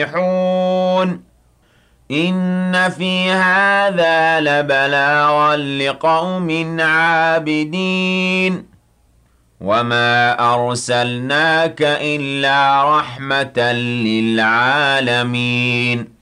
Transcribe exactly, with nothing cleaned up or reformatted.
يُصْلِحُونَ إِنَّ فِي هَٰذَا لَبَلَاغًا لِّقَوْمٍ عَابِدِينَ وَمَا أَرْسَلْنَاكَ إِلَّا رَحْمَةً لِّلْعَالَمِينَ